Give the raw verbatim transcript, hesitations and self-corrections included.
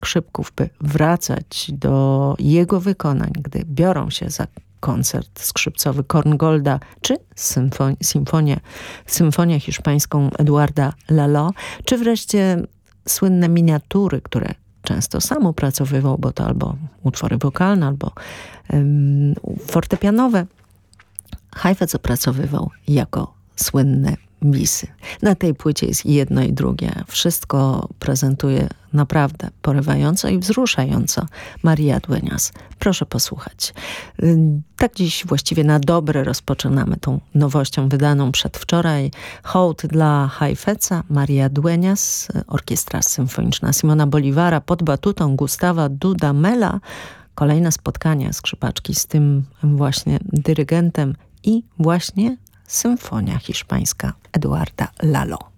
skrzypków, by wracać do jego wykonań, gdy biorą się za koncert skrzypcowy Korngolda, czy symfonię, symfonię, symfonię hiszpańską Eduarda Lalo, czy wreszcie słynne miniatury, które często sam opracowywał, bo to albo utwory wokalne, albo um, fortepianowe. Heifetz opracowywał jako słynne misy. Na tej płycie jest jedno i drugie. Wszystko prezentuje naprawdę porywająco i wzruszająco Maria Dueñas. Proszę posłuchać. Tak dziś właściwie na dobre rozpoczynamy tą nowością wydaną przedwczoraj. Hołd dla Heifetza, Maria Dueñas, Orkiestra Symfoniczna Simona Bolívara pod batutą Gustawa Dudamela. Kolejne spotkanie skrzypaczki z tym właśnie dyrygentem i właśnie symfonia hiszpańska Eduarda Lalo.